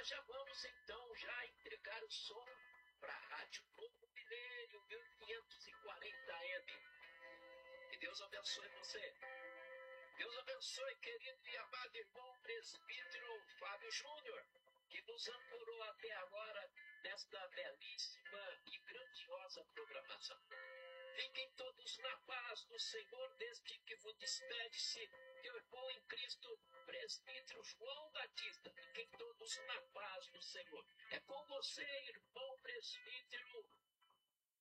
nós já vamos então já entregar o som para a Rádio Novo Milênio 1540M. Que Deus abençoe você. Deus abençoe, querido e amado irmão presbítero Fábio Júnior, que nos ancorou até agora nesta belíssima e grandiosa programação. Fiquem todos na paz do Senhor, desde que vos despede-se teu irmão em Cristo, presbítero João Batista. Fiquem todos na paz do Senhor. É com você, irmão presbítero